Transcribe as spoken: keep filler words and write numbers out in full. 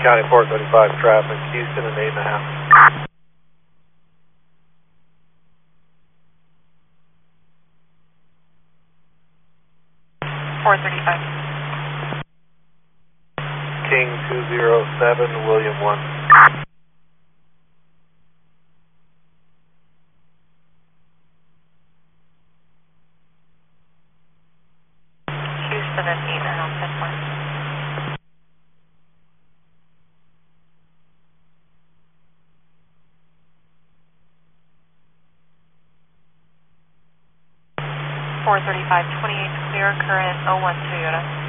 County four thirty-five traffic, Houston and eight and a half. four thirty-five. King two zero seven, William one. Houston and eight and a half, ten point. four thirty-five, twenty-eight clear, current oh one Toyota.